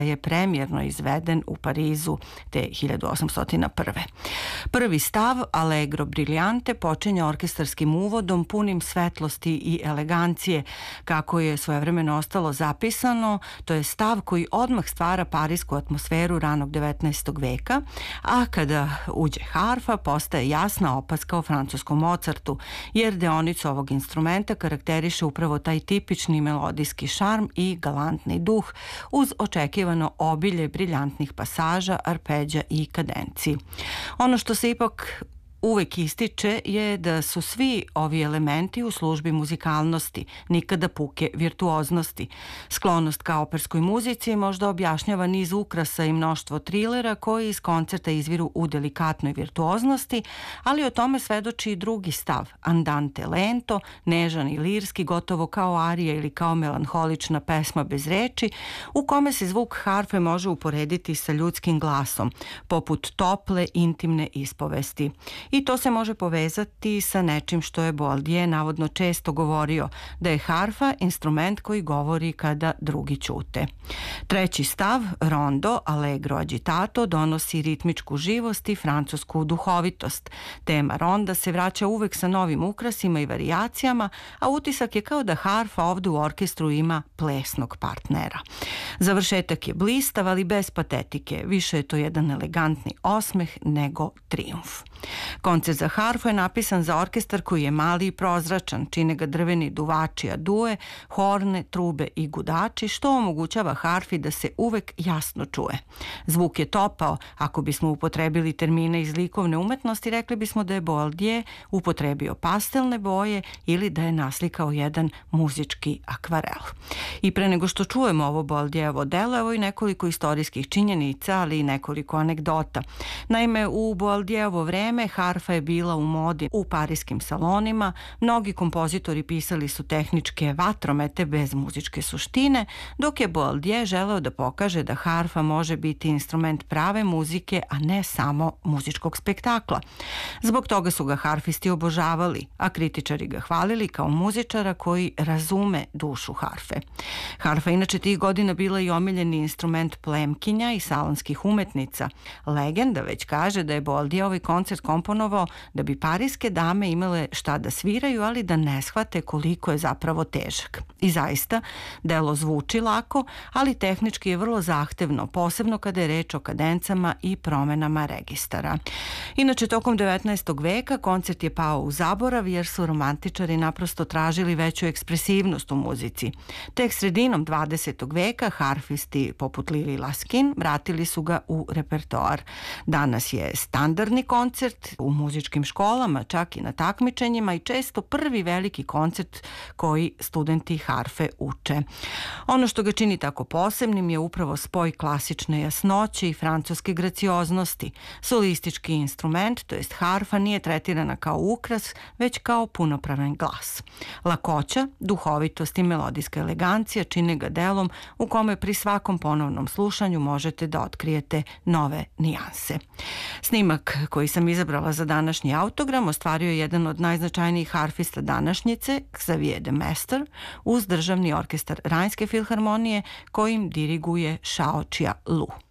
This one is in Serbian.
je premijerno izveden u Parizu te 1801. Prvi stav, Allegro Brillante, počinje orkestarskim uvodom punim svetlosti i elegancije, kako je svojevremeno ostalo zapisano. To je stav koji odmah stvara parisku atmosferu ranog 19. veka, a kada uđe harfa postaje jasna opaska o francuskom Mozartu, jer deonicu ovog instrumenta karakteriše upravo taj tipični melodijski šarm i galantni duh uz očekivano obilje briljantnih pasaža, arpeđa i kadenci. Ono što se ipak uvek ističe je da su svi ovi elementi u službi muzikalnosti, nikada puke virtuoznosti. Sklonost ka operskoj muzici možda objašnjava niz ukrasa i mnoštvo trilera koji iz koncerta izviru u delikatnoj virtuoznosti, ali o tome svedoči i drugi stav, andante lento, nežan i lirski, gotovo kao arija ili kao melanholična pesma bez reči, u kome se zvuk harfe može uporediti sa ljudskim glasom, poput tople, intimne ispovesti. I to se može povezati sa nečim što je Boieldieu navodno često govorio, da je harfa instrument koji govori kada drugi ćute. Treći stav, rondo, allegro agitato, donosi ritmičku živost i francusku duhovitost. Tema ronda se vraća uvek sa novim ukrasima i varijacijama, a utisak je kao da harfa ovde u orkestru ima plesnog partnera. Završetak je blistav, ali bez patetike. Više je to jedan elegantni osmeh nego trijumf. Koncert za harfu je napisan za orkestar koji je mali i prozračan, čine ga drveni duvači adue, horne, trube i gudači, što omogućava harfi da se uvek jasno čuje. Zvuk je topao, ako bismo upotrebili termine iz likovne umetnosti, rekli bismo da je Boieldieu upotrebio pastelne boje ili da je naslikao jedan muzički akvarel. I pre nego što čujemo ovo Boieldieuovo delo, evo i nekoliko istorijskih činjenica, ali i nekoliko anegdota. Naime, u Boieldieuovo vreme harfa je bila u modi u pariskim salonima, mnogi kompozitori pisali su tehničke vatromete bez muzičke suštine, dok je Boieldieu želeo da pokaže da harfa može biti instrument prave muzike, a ne samo muzičkog spektakla. Zbog toga su ga harfisti obožavali, a kritičari ga hvalili kao muzičara koji razume dušu harfe. Harfa inače tih godina bila i omiljeni instrument plemkinja i salonskih umetnica. Legenda već kaže da je Boieldieu ovaj koncert komponovao da bi pariske dame imale šta da sviraju, ali da ne shvate koliko je zapravo težak. I zaista, delo zvuči lako, ali tehnički je vrlo zahtevno, posebno kada je reč o kadencama i promenama registara. Inače, tokom 19. veka koncert je pao u zaborav jer su romantičari naprosto tražili veću ekspresivnost u muzici. Tek sredinom 20. veka harfisti poput Lili Laskin vratili su ga u repertoar. Danas je standardni koncert u muzičkim školama, čak i na takmičenjima, i često prvi veliki koncert koji studenti harfe uče. Ono što ga čini tako posebnim je upravo spoj klasične jasnoće i francuske gracioznosti. Solistički instrument, to jest harfa, nije tretirana kao ukras, već kao punopravan glas. Lakoća, duhovitost i melodijska elegancija čine ga delom u kome pri svakom ponovnom slušanju možete da otkrijete nove nijanse. Snimak koji sam izabrala za današnji autogram ostvario je jedan od najznačajnijih harfista današnjice, Xavier de Maistre, uz državni orkestar Rajnske filharmonije kojim diriguje Shao Chia Lu.